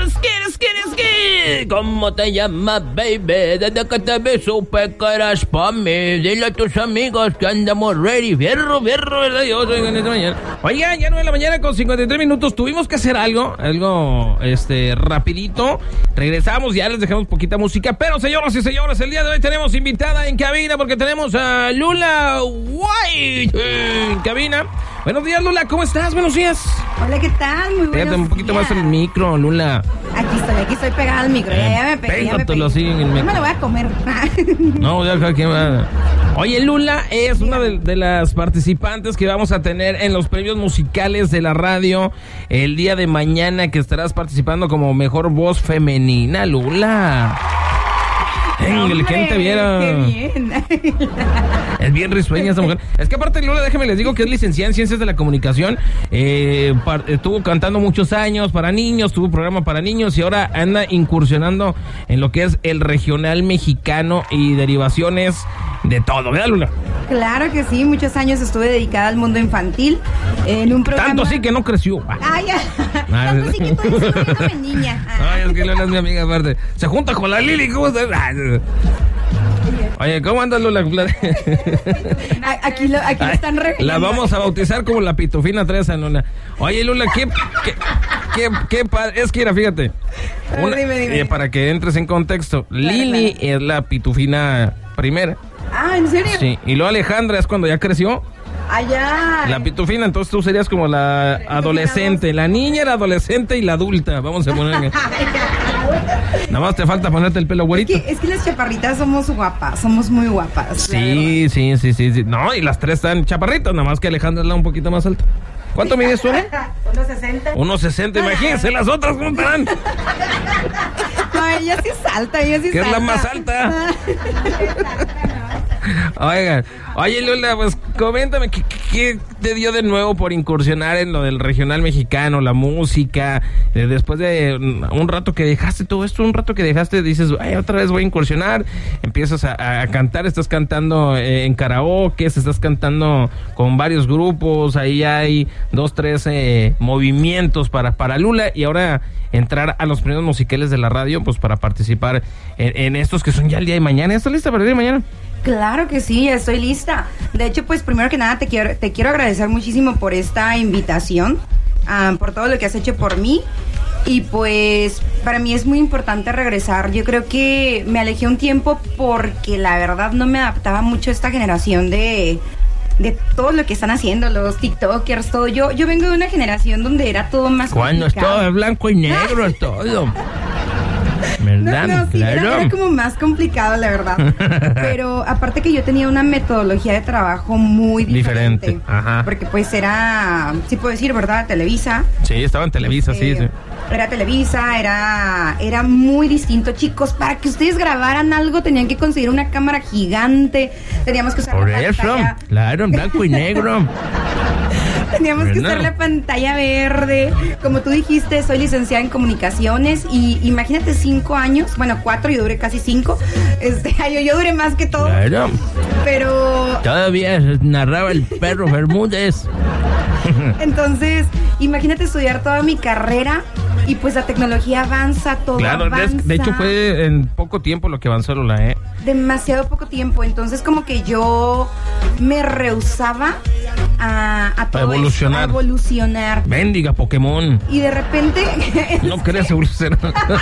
¿Cómo te llamas, baby? Desde que te vi supe que eras pa' mí. Dile a tus amigos que andamos ready. Fierro, ¿verdad? Yo soy en esta mañana. Oiga, ya 9 de la mañana con 53 minutos. Tuvimos que hacer algo rapidito. Regresamos, ya les dejamos poquita música. Pero, señoras y señores, el día de hoy tenemos invitada en cabina porque tenemos a Lula White en cabina. Buenos días, Lula, ¿cómo estás? Buenos días. Hola, ¿qué tal? Muy buenos Pégate un poquito días. más el micro, Lula. Aquí estoy pegada al micro. Ya me pegué. Pégatelo así en el micro. No me lo voy a comer. No, ya aquí va. Oye, Lula es una de las participantes que vamos a tener en los premios musicales de la radio el día de mañana, que estarás participando como mejor voz femenina, Lula. Hombre, ¿Quién te viera? Qué bien. Es bien risueña esa mujer. Es que aparte, Lula, déjame les digo que es licenciada en Ciencias de la Comunicación. Estuvo cantando muchos años para niños, tuvo programa para niños y ahora anda incursionando en lo que es el regional mexicano y derivaciones de todo, ¿verdad, Lula? Claro que sí, muchos años estuve dedicada al mundo infantil en un programa. Tanto así que no creció. Ay, ya. Tanto así que todavía sigo viéndome niña. Ay, es que Lula es mi amiga aparte. Se junta con la Lili, ¿cómo estás? Oye, ¿cómo andas, Lula? Aquí lo están regañando. La vamos a bautizar como la Pitufina 3, Lula. Oye, Lula, ¿qué es que era, fíjate. Dime. Para que entres en contexto. Claro, Lili es la Pitufina primera. Ah, ¿en serio? Sí, y luego Alejandra es cuando ya creció. Allá. La Pitufina, entonces tú serías como la adolescente. La niña, la adolescente y la adulta. Vamos a poner. Nada más te falta ponerte el pelo güerito. Es que las chaparritas somos guapas, somos muy guapas. Sí. No, y las tres están chaparritas, nada más que Alejandra es la un poquito más alta. ¿Cuánto mides tú, 1.60. 1.60, imagínense las otras, ¿cómo estarán? No, ella sí es alta, ella sí es ¿Qué alta. es la más alta? Oigan, oye, Lula, pues coméntame, ¿qué te dio de nuevo por incursionar en lo del regional mexicano, la música? Después de un rato que dejaste todo esto, dices, ay, otra vez voy a incursionar, empiezas a cantar, estás cantando en karaoke, estás cantando con varios grupos, ahí hay 2, 3 movimientos para Lula, y ahora entrar a los premios musicales de la radio, pues para participar en estos que son ya el día de mañana. ¿Estás lista para el día de mañana? Claro que sí, estoy lista. De hecho, pues primero que nada te quiero agradecer muchísimo por esta invitación, por todo lo que has hecho por mí. Y pues para mí es muy importante regresar. Yo creo que me alejé un tiempo porque la verdad no me adaptaba mucho a esta generación de todo lo que están haciendo, los tiktokers, todo. Yo vengo de una generación donde era todo más cuando es todo blanco y negro, todo. ¿Verdad? No, sí, claro. era como más complicado, la verdad. Pero aparte que yo tenía una metodología de trabajo muy diferente. Ajá. Porque pues era, sí puedo decir, ¿verdad? Televisa. Sí, estaba en Televisa, sí. Era Televisa, era muy distinto, chicos. Para que ustedes grabaran algo tenían que conseguir una cámara gigante. Teníamos que usar Por la eso, pantalla. claro, en blanco y negro. Teníamos que usar la pantalla verde. Como tú dijiste, soy licenciada en comunicaciones y imagínate 5 años, bueno 4, yo duré casi 5. Yo duré más que todo. Claro. Pero todavía narraba el perro Bermúdez. entonces, imagínate estudiar toda mi carrera y pues la tecnología avanza, todo avanza. De hecho fue en poco tiempo lo que avanzó, Lula, Demasiado poco tiempo, entonces como que yo me rehusaba a todo evolucionar. A evolucionar. Mendiga Pokémon. Y de repente no querías evolucionar.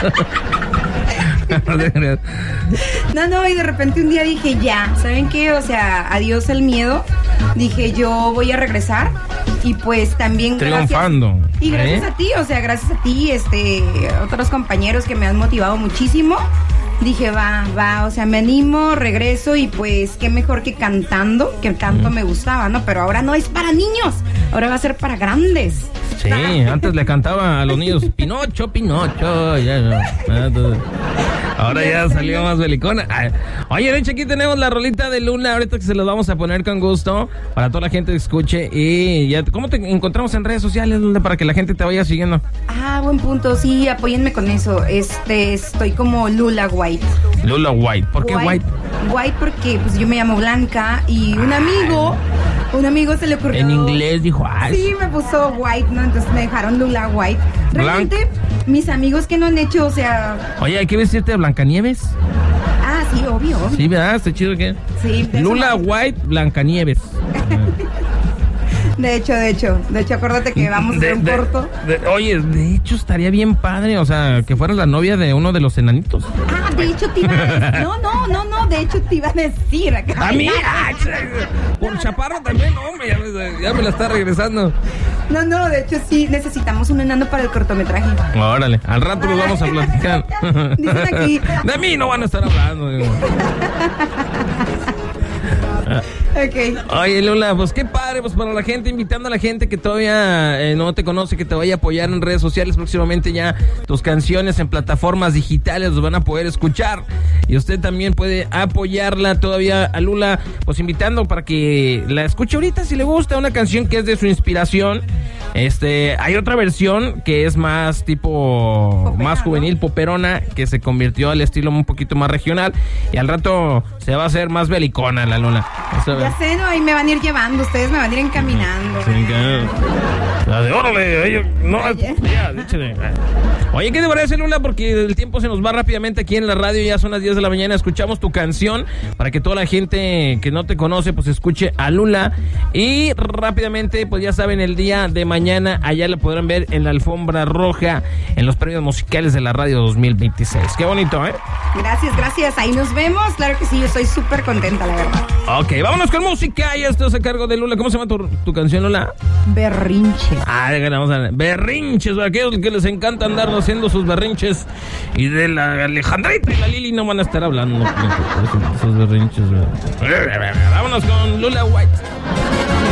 No, y de repente un día dije, ya, ¿saben qué? O sea, adiós el miedo. Dije, yo voy a regresar. Y pues también triunfando. Gracias, y gracias a ti, o sea, gracias a ti, otros compañeros que me han motivado muchísimo. Dije, va, o sea, me animo, regreso y pues qué mejor que cantando, que tanto me gustaba, ¿no? Pero ahora no es para niños, ahora va a ser para grandes. Sí, antes le cantaba a los niños Pinocho, ahora ya salió más belicona. Oye, de hecho aquí tenemos la rolita de Luna, ahorita que se los vamos a poner con gusto para toda la gente que escuche. Y ya, ¿cómo te encontramos en redes sociales, Luna, para que la gente te vaya siguiendo? Buen punto, sí, apóyenme con eso. Estoy como Lula White. Lula White, ¿por qué White? White porque pues yo me llamo Blanca y un amigo se le ocurrió. En inglés dijo, sí, me puso White, ¿no? Entonces me dejaron Lula White. Realmente mis amigos que no han hecho, o sea... Oye, ¿hay que vestirte de Blancanieves? Ah, sí, obvio. Sí, ¿verdad? Está chido que... Sí. Lula White, Blancanieves. De hecho, acuérdate que vamos a hacer un corto. Oye, de hecho estaría bien padre, o sea, que fueras la novia de uno de los enanitos. Ah, de hecho te iba a decir, no, de hecho te iba a decir acá. ¿A mí? Por chaparro también, hombre, ya me la está regresando. No, de hecho sí, necesitamos un enano para el cortometraje. Órale, al rato nos vamos a platicar. Dicen aquí. De mí no van a estar hablando. Okay. Oye, Lula, pues qué padre, pues para la gente, invitando a la gente que todavía no te conoce, que te vaya a apoyar en redes sociales. Próximamente ya tus canciones en plataformas digitales los van a poder escuchar. Y usted también puede apoyarla todavía a Lula, pues invitando para que la escuche ahorita si le gusta una canción que es de su inspiración. Hay otra versión que es más tipo, popera, más juvenil, ¿no? Poperona, que se convirtió al estilo un poquito más regional. Y al rato se va a hacer más belicona la Lula. Ya sé, no, ahí me van a ir llevando, ustedes me van a ir encaminando. Sí, la de órale, échale. Oye, ¿qué te parece, Lula? Porque el tiempo se nos va rápidamente aquí en la radio, ya son las 10 de la mañana, escuchamos tu canción para que toda la gente que no te conoce, pues escuche a Lula. Y rápidamente, pues ya saben, el día de mañana, allá la podrán ver en la alfombra roja, en los premios musicales de la radio 2026. Qué bonito, ¿eh? Gracias, ahí nos vemos, claro que sí, yo estoy súper contenta, la verdad. Ok, vámonos con música y esto es a cargo de Lula. ¿Cómo se llama tu canción, Lula? Berrinche. Vamos a ver. Berrinches, para aquellos que les encanta andar haciendo sus berrinches. Y de la Alejandrita y la Lili no van a estar hablando. Esos berrinches. Vámonos con Lula White.